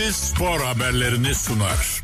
spor haberlerini sunar.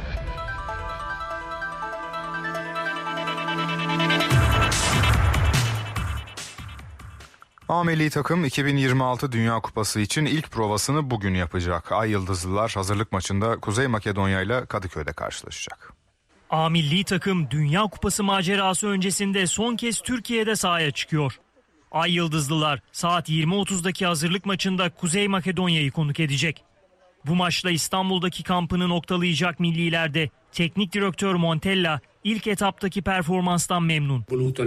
A milli takım 2026 Dünya Kupası için ilk provasını bugün yapacak. Ay Yıldızlılar hazırlık maçında Kuzey Makedonya ile Kadıköy'de karşılaşacak. A milli takım Dünya Kupası macerası öncesinde son kez Türkiye'de sahaya çıkıyor. Ay Yıldızlılar saat 20.30'daki hazırlık maçında Kuzey Makedonya'yı konuk edecek. Bu maçla İstanbul'daki kampını noktalayacak millilerde teknik direktör Montella ilk etaptaki performanstan memnun.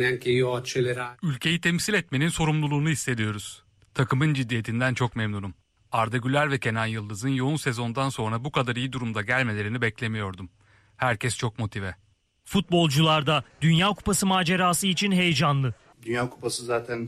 Ülkeyi temsil etmenin sorumluluğunu hissediyoruz. Takımın ciddiyetinden çok memnunum. Arda Güler ve Kenan Yıldız'ın yoğun sezondan sonra bu kadar iyi durumda gelmelerini beklemiyordum. Herkes çok motive. Futbolcular da Dünya Kupası macerası için heyecanlı. Dünya Kupası zaten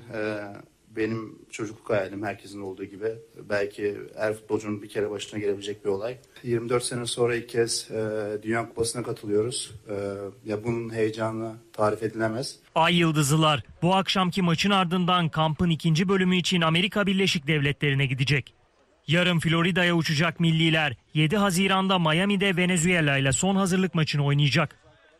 benim çocukluk hayalim, herkesin olduğu gibi. Belki her futbolcunun bir kere başına gelebilecek bir olay. 24 sene sonra ilk kez Dünya Kupası'na katılıyoruz. Ya bunun heyecanı tarif edilemez. Ay Yıldızlılar bu akşamki maçın ardından kampın ikinci bölümü için Amerika Birleşik Devletleri'ne gidecek. Yarın Florida'ya uçacak milliler 7 Haziran'da Miami'de Venezuela ile son hazırlık maçını oynayacak.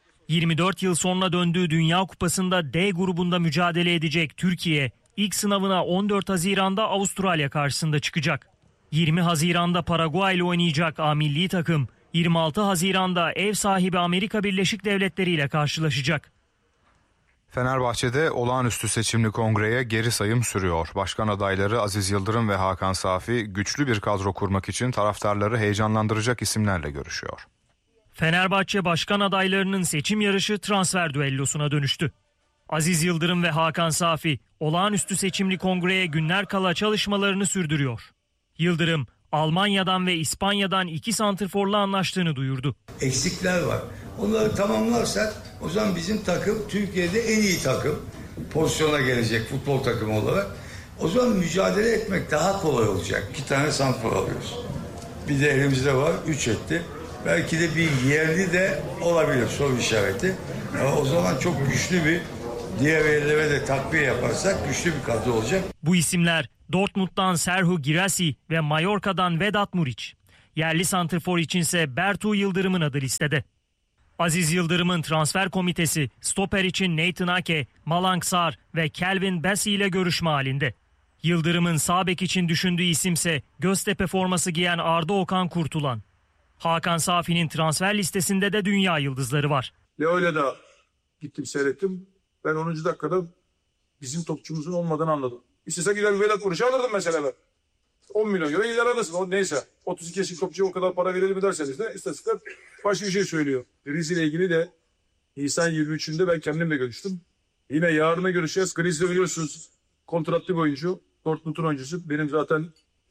24 yıl sonra döndüğü Dünya Kupası'nda D grubunda mücadele edecek Türkiye, ilk sınavına 14 Haziran'da Avustralya karşısında çıkacak. 20 Haziran'da Paraguay ile oynayacak A milli takım, 26 Haziran'da ev sahibi Amerika Birleşik Devletleri ile karşılaşacak. Fenerbahçe'de olağanüstü seçimli kongreye geri sayım sürüyor. Başkan adayları Aziz Yıldırım ve Hakan Safi güçlü bir kadro kurmak için taraftarları heyecanlandıracak isimlerle görüşüyor. Fenerbahçe başkan adaylarının seçim yarışı transfer düellosuna dönüştü. Aziz Yıldırım ve Hakan Safi olağanüstü seçimli kongreye günler kala çalışmalarını sürdürüyor. Yıldırım, Almanya'dan ve İspanya'dan 2 santrforla anlaştığını duyurdu. Eksikler var. Onları tamamlarsak o zaman bizim takım Türkiye'de en iyi takım. Pozisyona gelecek futbol takımı olarak. O zaman mücadele etmek daha kolay olacak. 2 tane santrfor alıyoruz. Bir de elimizde var 3 etti. Belki de bir yerli de olabilir, soru işareti. Ama o zaman çok güçlü bir, diğer yerlere de takviye yaparsak güçlü bir kadro olacak. Bu isimler Dortmund'dan Serhu Girassi ve Mallorca'dan Vedat Muriç. Yerli santrfor içinse Bertu Yıldırım'ın adı listede. Aziz Yıldırım'ın transfer komitesi stoper için Nathan Ake, Malang Sarr ve Kelvin Bessie ile görüşme halinde. Yıldırım'ın sağ bek için düşündüğü isimse Göztepe forması giyen Arda Okan Kurtulan. Hakan Safi'nin transfer listesinde de dünya yıldızları var. Leo'yla da gittim seyrettim. Ben 10. dakikada bizim topçumuzun olmadığını anladım. İstese gider Vedat Muriç'i alırdım mesela ben. 10 milyon euro gider alırsın. O neyse. 32 yaşındaki topçuya o kadar para verelim mi derseniz de istatistikler başka bir şey söylüyor. Griezmann ile ilgili de Nisan 23'ünde ben kendimle görüştüm. Yine yarına görüşeceğiz. Griezmann biliyorsunuz kontratlı bir oyuncu. Dortmund'un oyuncusu. Benim zaten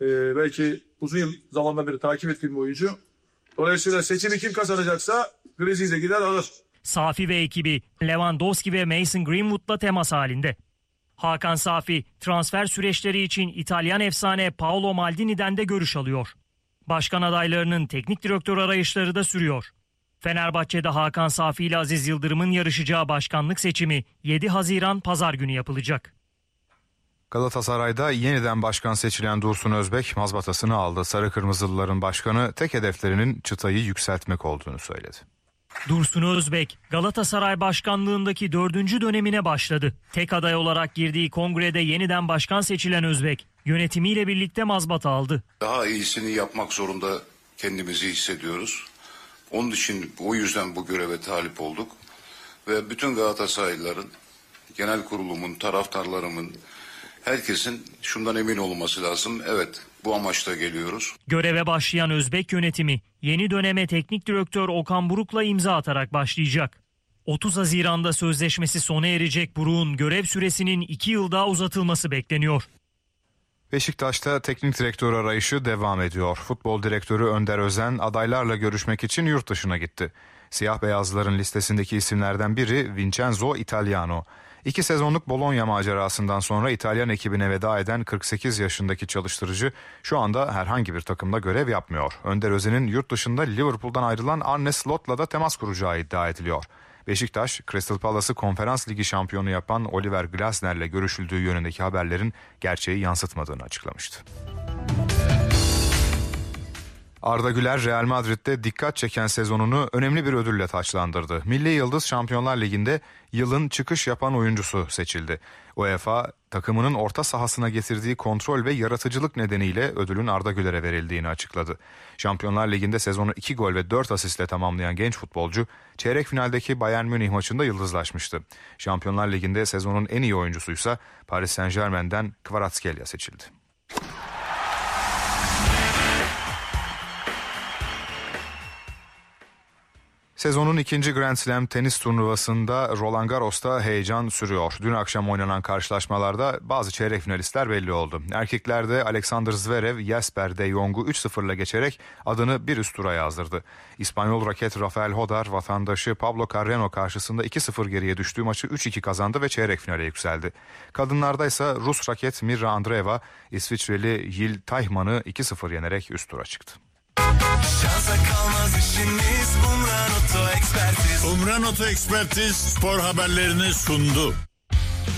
belki uzun yıl zamandan beri takip ettiğim bir oyuncu. Dolayısıyla seçimi kim kazanacaksa Griezmann'e gider alır. Safi ve ekibi Lewandowski ve Mason Greenwood'la temas halinde. Hakan Safi transfer süreçleri için İtalyan efsane Paolo Maldini'den de görüş alıyor. Başkan adaylarının teknik direktör arayışları da sürüyor. Fenerbahçe'de Hakan Safi ile Aziz Yıldırım'ın yarışacağı başkanlık seçimi 7 Haziran Pazar günü yapılacak. Galatasaray'da yeniden başkan seçilen Dursun Özbek mazbatasını aldı. Sarı Kırmızılıların başkanı tek hedeflerinin çıtayı yükseltmek olduğunu söyledi. Dursun Özbek Galatasaray başkanlığındaki 4. dönemine başladı. Tek aday olarak girdiği kongrede yeniden başkan seçilen Özbek yönetimiyle birlikte mazbata aldı. Daha iyisini yapmak zorunda kendimizi hissediyoruz. Onun için o yüzden bu göreve talip olduk. Ve bütün Galatasaraylıların, genel kurulumun, taraftarlarımın, herkesin şundan emin olması lazım. Evet, bu amaçla geliyoruz. Göreve başlayan Özbek yönetimi yeni döneme teknik direktör Okan Buruk'la imza atarak başlayacak. 30 Haziran'da sözleşmesi sona erecek Buruk'un görev süresinin 2 yıl daha uzatılması bekleniyor. Beşiktaş'ta teknik direktör arayışı devam ediyor. Futbol direktörü Önder Özen adaylarla görüşmek için yurt dışına gitti. Siyah beyazların listesindeki isimlerden biri Vincenzo Italiano. 2 sezonluk Bologna macerasından sonra İtalyan ekibine veda eden 48 yaşındaki çalıştırıcı şu anda herhangi bir takımda görev yapmıyor. Önder Özen'in yurt dışında Liverpool'dan ayrılan Arne Slot'la da temas kuracağı iddia ediliyor. Beşiktaş, Crystal Palace'ı Konferans Ligi şampiyonu yapan Oliver Glasner'le görüşüldüğü yönündeki haberlerin gerçeği yansıtmadığını açıklamıştı. Arda Güler Real Madrid'de dikkat çeken sezonunu önemli bir ödülle taçlandırdı. Milli Yıldız Şampiyonlar Ligi'nde yılın çıkış yapan oyuncusu seçildi. UEFA takımının orta sahasına getirdiği kontrol ve yaratıcılık nedeniyle ödülün Arda Güler'e verildiğini açıkladı. Şampiyonlar Ligi'nde sezonu 2 gol ve 4 asistle tamamlayan genç futbolcu çeyrek finaldeki Bayern Münih maçında yıldızlaşmıştı. Şampiyonlar Ligi'nde sezonun en iyi oyuncusuysa Paris Saint-Germain'den Kvaratskhelia seçildi. Sezonun ikinci Grand Slam tenis turnuvasında Roland Garros'ta heyecan sürüyor. Dün akşam oynanan karşılaşmalarda bazı çeyrek finalistler belli oldu. Erkeklerde Alexander Zverev, Jesper de Jong'u 3-0'la geçerek adını bir üst tura yazdırdı. İspanyol raket Rafael Hodar vatandaşı Pablo Carreno karşısında 2-0 geriye düştüğü maçı 3-2 kazandı ve çeyrek finale yükseldi. Kadınlarda ise Rus raket Mirra Andreeva, İsviçreli Yil Teichmann'ı 2-0 yenerek üst tura çıktı. Şansa kalmaz işimiz. Umran Oto Ekspertiz Umran Oto Ekspertiz spor haberlerini sundu.